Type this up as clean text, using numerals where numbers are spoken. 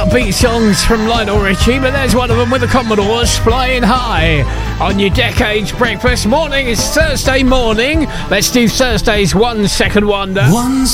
upbeat songs from Lionel Richie, but there's one of them with the Commodores, Flying High, on your Decades Breakfast. Morning is Thursday morning. Let's do Thursday's 1 Second Wonder. 1